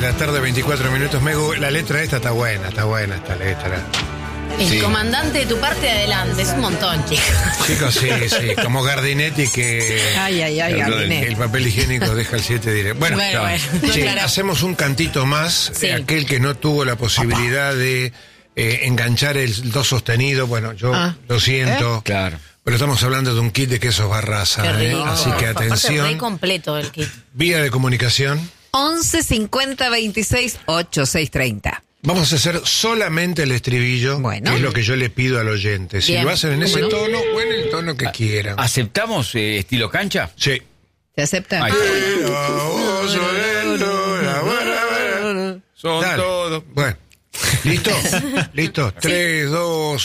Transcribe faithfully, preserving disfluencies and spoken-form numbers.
la tarde, veinticuatro minutos. Megu, la letra esta está buena, está buena esta letra. El Sí. comandante de tu parte adelante, es un montón, chicos. Chicos, sí, sí, como Gardinetti que Ay, ay, ay, el, Gardinetti. el papel higiénico deja el siete directo. Bueno, Bueno, bueno, no, sí, claro. hacemos un cantito más. Sí. eh, aquel que no tuvo la posibilidad de eh, enganchar el do sostenido, bueno, yo Ah. lo siento. Claro. Pero estamos hablando de un kit de quesos Barraza, Qué ¿eh? rico. Así que Aparte, re atención. completo el kit. Vía de comunicación. once cincuenta veintiséis ochenta y seis treinta. Vamos a hacer solamente el estribillo, Bueno. que es lo que yo le pido al oyente. Si Bien. lo hacen en ese Bueno. tono o en el tono que quieran. ¿Aceptamos eh, estilo cancha? Sí. ¿Se acepta? Ahí está. Son Dale. todos. Bueno. ¿Listo? ¿Listo? Tres, dos,